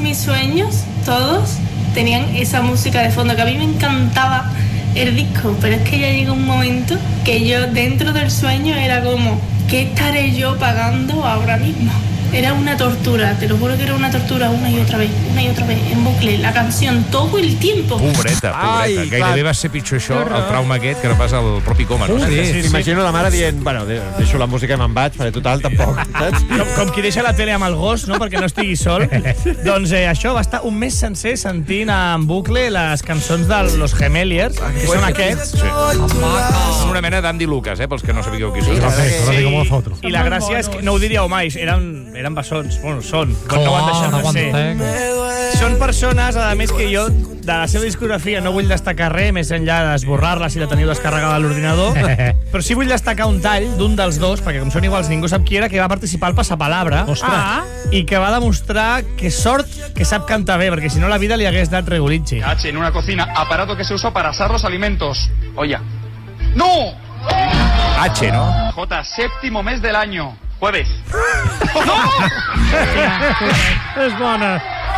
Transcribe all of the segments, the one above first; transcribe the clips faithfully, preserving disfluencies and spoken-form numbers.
mis sueños, todos, tenían esa música de fondo, que a mí me encantaba el disco, pero es que ya llega un momento que yo dentro del sueño era como, ¿qué estaré yo pagando ahora mismo? Era una tortura, te lo juro que era una tortura una i otra vez, una i otra vez, en bucle, la canción, todo el tiempo. Pobreta, pobreta. Ai, Gairebé clar. va ser pitjor això, el trauma aquest, que no pas el propi coma. No? Sí, Sí. sí, sí. M'imagino la mare dient, bueno, de- deixo la música i me'n vaig, perquè total, tampoc, saps? Com, com qui deixa la tele amb el gos, no?, perquè no estigui sol. Doncs eh, això, va estar un mes sencer sentint en bucle les cançons de Los Gemeliers, que són aquests. Sí. Són una mena d'Andy Lucas, eh, pels que no sabíeu qui són. Sí, i la gràcia és que no ho diríeu mai, eren, eren bessons, bueno, són, però no ho han deixat de ser. Són persones, a més, que jo de la seva discografia no vull destacar res, més enllà d'esborrar-la si la teniu descarregada a l'ordinador, però sí vull destacar un tall d'un dels dos, perquè com són iguals ningú sap qui era, que va participar al Passapalabra Ah. i que va demostrar que sort que sap cantar bé, perquè si no la vida li hagués dat regulitxi. H en una cocina, aparato que se usa para asar los alimentos. Olla. ¡No! H, no? J, séptimo mes del año. Jueves. És bona.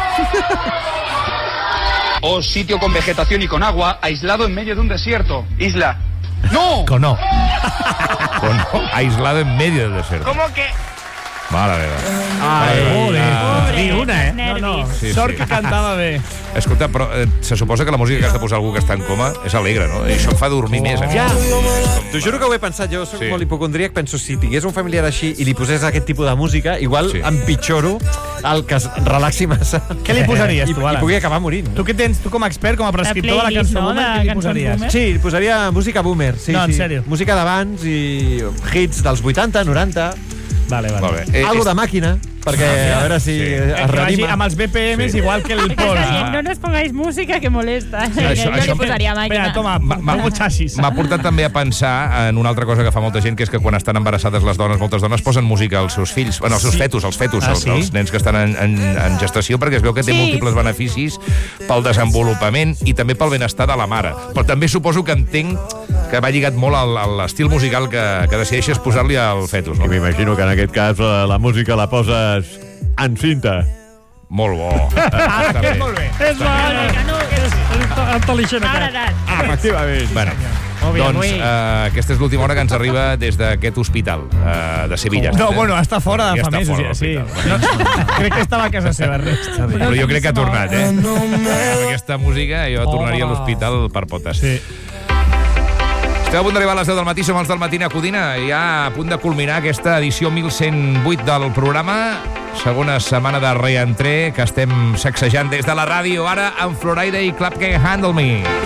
O sitio con vegetación y con agua, aislado en medio de un desierto. Isla. ¡No! Cono. Con, aislado en medio del desierto. ¿Cómo que? Mare meva. Ai, Pobre. Ni una, eh? No, no, Sí, sort sí. que cantava bé. Escolta, però eh, se suposa que la música que has de posar algú que està en coma és alegre, no? I això em fa dormir més. a mi. Ja. T'ho juro que ho he pensat, jo soc Sí. molt hipocondríac, penso, si tingués un familiar així i li posés aquest tipus de música, igual Sí. empitjoro el que es relaxi massa. Què li posaries, I, tu, I Alan? pugui acabar morint. Tu què tens, tu com a expert, com a prescriptor de la playlist, cançó no? boomer, De què li cançons posaries? boomer. Sí, posaria música boomer. Sí, No, en sí. sèrio? Música d'abans i hits dels vuitanta, noranta. Vale, vale. Molt bé. Eh, Algo és- de màquina, perquè a veure si Sí. es Eh, que vagi redima. amb els B P Ms Sí. igual que el Estás Pol. dient, no nos pongáis música que molesta. Això- yo això- le posaría máquina. Vinga, toma, m'ha xassis. M'ha portat també a pensar en una altra cosa que fa molta gent, que és que quan estan embarassades les dones, moltes dones posen música als seus fills, bueno, als seus fetus, als fetus, Ah, als, sí? als nens que estan en, en, en gestació, perquè es veu que té Sí. múltiples beneficis pel desenvolupament i també pel benestar de la mare. Però també suposo que entenc que va lligat molt al, a l'estil musical que, que decideixes posar-li al fetus. No? I m'imagino que en aquest cas la, la música la poses en cinta. Molt bo. Està Aquest bé. molt bé. És bona. És intel·ligent M'ha aquest. agradat. Efectivament. Bueno, doncs uh, aquesta és l'última hora que ens arriba des d'aquest hospital uh, de Sevilla. No, bueno, està fora de Ja fa està mesos, fora ja, sí. de No, crec que estava a casa seva, res. Però jo crec que ha tornat, eh? Amb aquesta música jo tornaria a l'hospital per potes. Sí. Esteu a punt d'arribar a les deu del matí, som els del Matina Codina, ja a punt de culminar aquesta edició mil cent vuit del programa, segona setmana de reentré que estem sacsejant des de la ràdio, ara amb Florida i Clap Can't Handle Me.